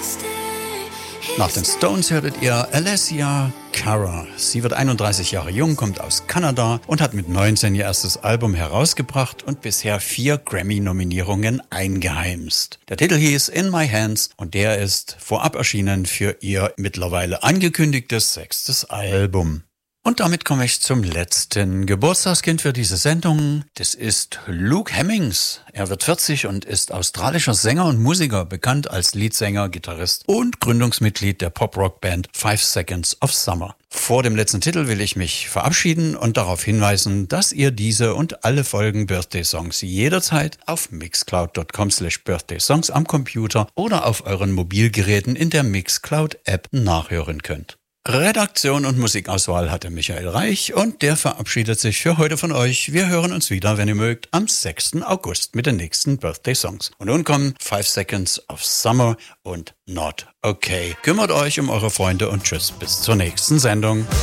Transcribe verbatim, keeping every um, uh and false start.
Nach den Stones hörtet ihr Alessia Cara. Sie wird einunddreißig Jahre jung, kommt aus Kanada und hat mit neunzehn ihr erstes Album herausgebracht und bisher vier Grammy-Nominierungen eingeheimst. Der Titel hieß In My Hands und der ist vorab erschienen für ihr mittlerweile angekündigtes sechstes Album. Und damit komme ich zum letzten Geburtstagskind für diese Sendung. Das ist Luke Hemmings. Er wird vierzig und ist australischer Sänger und Musiker, bekannt als Leadsänger, Gitarrist und Gründungsmitglied der Pop-Rock-Band Five Seconds of Summer. Vor dem letzten Titel will ich mich verabschieden und darauf hinweisen, dass ihr diese und alle Folgen Birthday Songs jederzeit auf mixcloud dot com slash birthday songs am Computer oder auf euren Mobilgeräten in der Mixcloud-App nachhören könnt. Redaktion und Musikauswahl hatte Michael Reich und der verabschiedet sich für heute von euch. Wir hören uns wieder, wenn ihr mögt, am sechsten August mit den nächsten Birthday Songs. Und nun kommen Five Seconds of Summer und Not Okay. Kümmert euch um eure Freunde und tschüss bis zur nächsten Sendung.